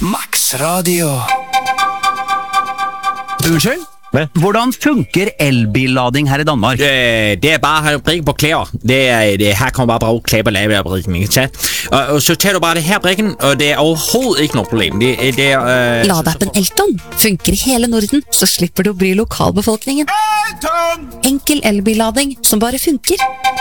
Max Radio. Unnskyld? Hvad? Hvordan funker elbillading her i Danmark? Det bare at have brikken på klæder. Her kommer bare bruge klæder på lavebrikken, ikke sant? Og så tager du bare det her brikken, og det overhovedet ikke noe problem. Ladeappen Elton funker i hele Norden, så slipper du å bry lokalbefolkningen. Enkel elbillading som bare funker.